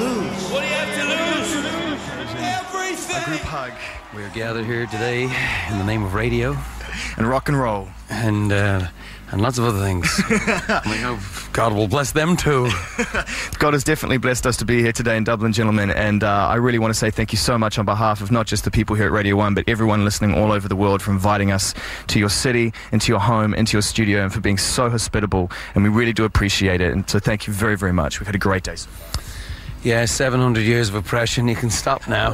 lose? What do you have to lose? Everything! A group hug. We're gathered here today in the name of radio. And rock and roll. And lots of other things. We hope God will bless them too. God has definitely blessed us to be here today in Dublin, gentlemen, and I really want to say thank you so much on behalf of not just the people here at Radio 1, but everyone listening all over the world for inviting us to your city, into your home, into your studio, and for being so hospitable, and we really do appreciate it, and so thank you very, very much. We've had a great day so far. Yeah, 700 years of oppression. You can stop now.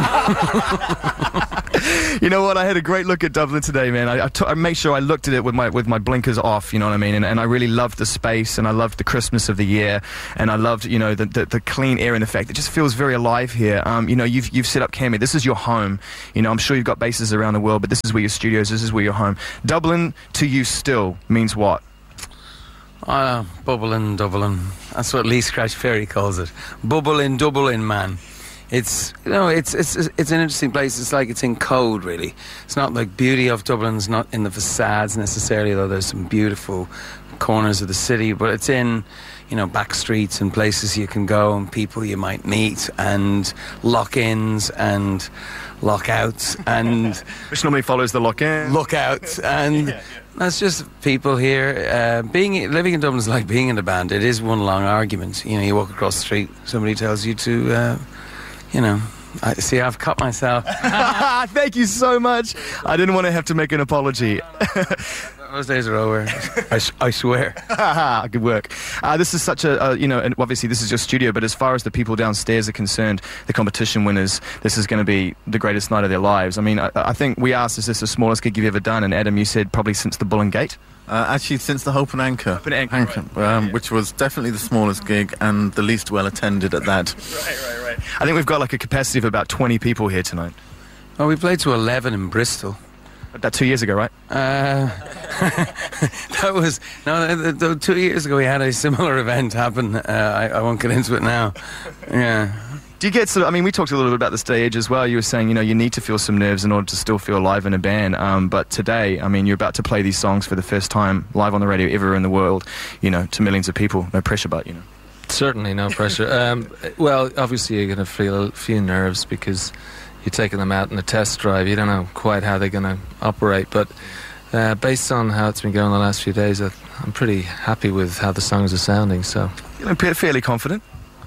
You know what? I had a great look at Dublin today, man. I made sure I looked at it with my blinkers off. You know what I mean? And I really loved the space, and I loved the Christmas of the year, and I loved the clean air and the fact it just feels very alive here. You've set up Cami. This is your home. I'm sure you've got bases around the world, but this is where your studios. This is where your home. Dublin to you still means what? Bubble in Dublin. That's what Lee Scratch Perry calls it. Bubble in Dublin, man. It's it's an interesting place. It's like it's in code, really. It's not like beauty of Dublin's not in the facades necessarily, though there's some beautiful corners of the city, but it's in back streets and places you can go and people you might meet and lock-ins and lockouts and which normally follows the lock-in, lookouts, and that's just people here. Living in Dublin is like being in a band. It is one long argument. You walk across the street, somebody tells you to, I've cut myself. Thank you so much. I didn't want to have to make an apology. Those days are over. I swear. Good work. This is such and obviously this is your studio, but as far as the people downstairs are concerned, the competition winners, this is going to be the greatest night of their lives. I mean, I think we asked, is this the smallest gig you've ever done? And Adam, you said probably since the Bull and Gate? Actually, since the Hope and Anchor. Hope and Anchor. Right. Which was definitely the smallest gig and the least well attended at that. Right. I think we've got like a capacity of about 20 people here tonight. Oh, we played to 11 in Bristol. About 2 years ago, right? That was 2 years ago. We had a similar event happen. I won't get into it now. Yeah. Do you get we talked a little bit about the stage as well. You were saying, you need to feel some nerves in order to still feel alive in a band. But today, you're about to play these songs for the first time live on the radio ever in the world, to millions of people. No pressure, but, Certainly no pressure. Well, obviously you're going to feel a few nerves because you're taking them out in a test drive. You don't know quite how they're going to operate, but based on how it's been going the last few days, I'm pretty happy with how the songs are sounding. So, fairly confident.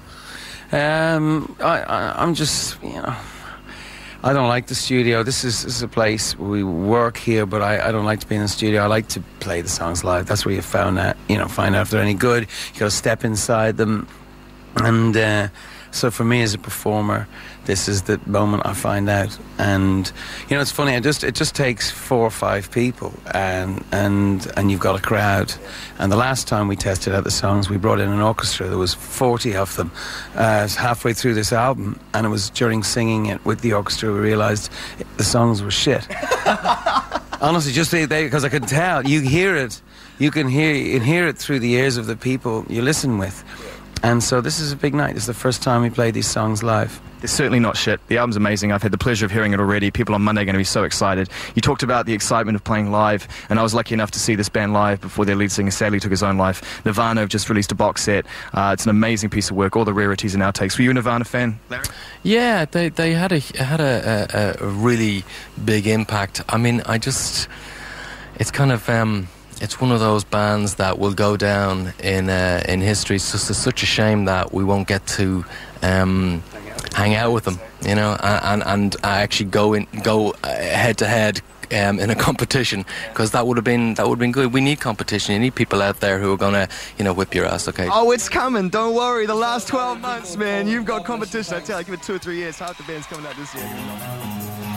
I'm just, I don't like the studio. This is a place we work here, but I don't like to be in the studio. I like to play the songs live. That's where you find out if they're any good. You got to step inside them, and so for me as a performer, this is the moment I find out. And it's funny. It just takes 4 or 5 people, and you've got a crowd. And the last time we tested out the songs, we brought in an orchestra. There was 40 of them. Halfway through this album, and it was during singing it with the orchestra we realised the songs were shit. Honestly, just because I could tell. You hear it. You can hear it through the ears of the people you listen with. And so this is a big night. This is the first time we play these songs live. They're certainly not shit. The album's amazing. I've had the pleasure of hearing it already. People on Monday are going to be so excited. You talked about the excitement of playing live, and I was lucky enough to see this band live before their lead singer sadly took his own life. Nirvana have just released a box set. It's an amazing piece of work. All the rarities and outtakes. Were you a Nirvana fan, Larry? Yeah, they had a really big impact. It's kind of it's one of those bands that will go down in history. It's just such a shame that we won't get to hang out with them, and actually go head to head in a competition, because that would have been good. We need competition. You need people out there who are gonna whip your ass. Okay. Oh, it's coming. Don't worry. The last 12 months, man, you've got competition. I tell you, give it 2 or 3 years. Half the band's coming out this year.